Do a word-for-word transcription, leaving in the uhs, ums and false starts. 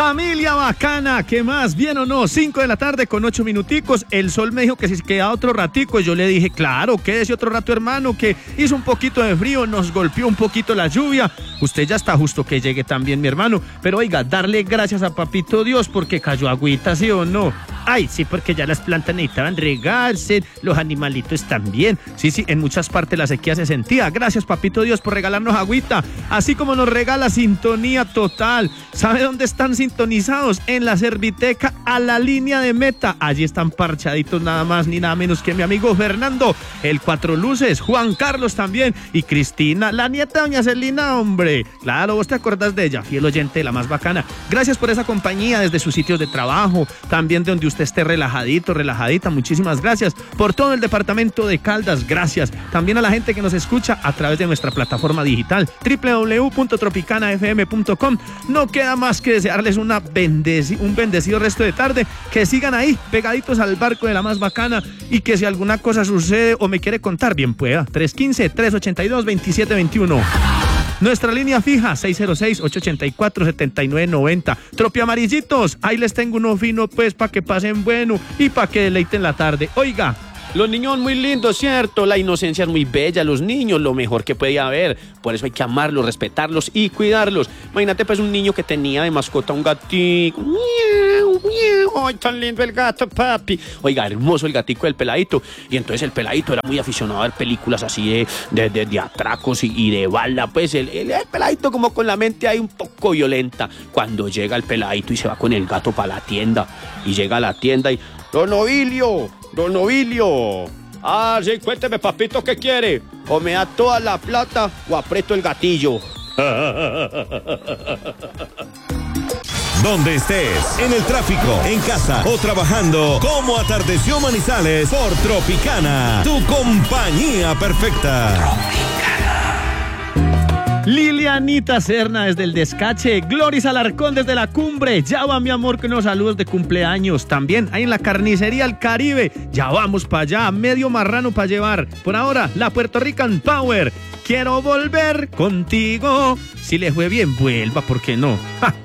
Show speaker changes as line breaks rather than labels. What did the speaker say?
Familia bacana, ¿qué más? ¿Bien o no? cinco de la tarde con ocho minuticos. El sol me dijo que si se queda otro ratico. Yo le dije, claro, quédese otro rato, hermano, que hizo un poquito de frío, nos golpeó un poquito la lluvia. Usted ya está justo que llegue también, mi hermano. Pero oiga, darle gracias a Papito Dios porque cayó agüita, ¿sí o no? Ay, sí, porque ya las plantas necesitaban regarse, los animalitos también. Sí, sí, en muchas partes la sequía se sentía. Gracias, Papito Dios, por regalarnos agüita. Así como nos regala sintonía total. ¿Sabe dónde están sintonizados? En la Serviteca a la línea de meta. Allí están parchaditos nada más ni nada menos que mi amigo Fernando, el Cuatro Luces, Juan Carlos también y Cristina, la nieta de doña Celina, hombre. Claro, vos te acordás de ella, fiel oyente de la más bacana. Gracias por esa compañía desde sus sitios de trabajo, también de donde usted esté relajadito, relajadita. Muchísimas gracias por todo el departamento de Caldas. Gracias también a la gente que nos escucha a través de nuestra plataforma digital doble u doble u doble u punto tropicana f m punto com. No queda más que desearles una bendeci- un bendecido resto de tarde, que sigan ahí pegaditos al barco de la más bacana y que si alguna cosa sucede o me quiere contar, bien pueda. tres uno cinco, tres ocho dos, dos siete dos uno. Nuestra línea fija, seis cero seis, ocho ocho cuatro, siete nueve nueve cero. Tropi amarillitos, ahí les tengo uno fino pues para que pasen bueno y para que deleiten la tarde. Oiga, los niños muy lindos, ¿cierto? La inocencia es muy bella, los niños, lo mejor que puede haber. Por eso hay que amarlos, respetarlos y cuidarlos. Imagínate pues un niño que tenía de mascota un gatito. Miau, miau, ay, tan lindo el gato, papi. Oiga, hermoso el gatico del peladito. Y entonces el peladito era muy aficionado a ver películas así de, de, de, de atracos y, y de bala. Pues el, el, el peladito como con la mente ahí un poco violenta. Cuando llega el peladito y se va con el gato para la tienda. Y llega a la tienda y... ¡Don Novilio! ¡Don Novilio! Ah, sí, cuénteme, papito, ¿qué quiere? O me da toda la plata o aprieto el gatillo.
Donde estés, en el tráfico, en casa o trabajando, como atardeció Manizales por Tropicana, tu compañía perfecta. Tropicana.
Lilianita Serna desde el Descache, Gloris Alarcón desde la Cumbre, ya va mi amor con unos saludos de cumpleaños, también ahí en la Carnicería El Caribe, ya vamos para allá, medio marrano para llevar, por ahora la Puerto Rican Power, quiero volver contigo, si le fue bien vuelva, ¿por qué no? ¡Ja!